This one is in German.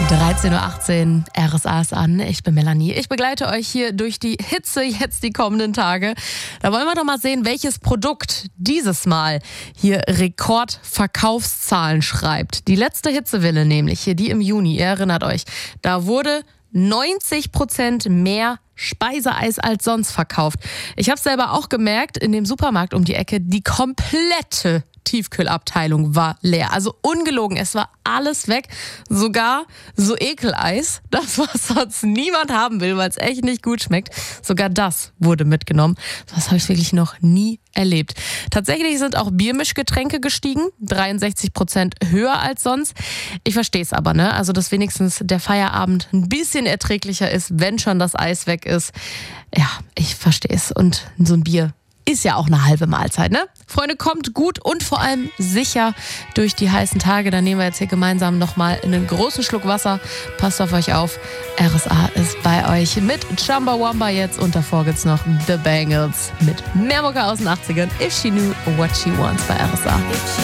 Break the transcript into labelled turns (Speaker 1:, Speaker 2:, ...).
Speaker 1: 13.18 Uhr, RSA ist an. Ich bin Melanie. Ich begleite euch hier durch die Hitze jetzt die kommenden Tage. Da wollen wir doch mal sehen, welches Produkt dieses Mal hier Rekordverkaufszahlen schreibt. Die letzte Hitzewelle nämlich, hier die im Juni, ihr erinnert euch, da wurde 90% mehr Speiseeis als sonst verkauft. Ich habe es selber auch gemerkt, in dem Supermarkt um die Ecke, die komplette Tiefkühlabteilung war leer. Also ungelogen, es war alles weg. Sogar so Ekeleis, das was sonst niemand haben will, weil es echt nicht gut schmeckt. Sogar das wurde mitgenommen. Das habe ich wirklich noch nie erlebt. Tatsächlich sind auch Biermischgetränke gestiegen, 63% höher als sonst. Ich verstehe es aber, ne? Also dass wenigstens der Feierabend ein bisschen erträglicher ist, wenn schon das Eis weg ist. Ja, ich verstehe es. Und so ein Bier ist ja auch eine halbe Mahlzeit, ne? Freunde, kommt gut und vor allem sicher durch die heißen Tage. Dann nehmen wir jetzt hier gemeinsam nochmal einen großen Schluck Wasser. Passt auf euch auf. RSA ist bei euch mit Chumbawamba jetzt. Und davor gibt's noch The Bangles mit mehr Mucke aus den 80ern. If She Knew What She Wants bei RSA.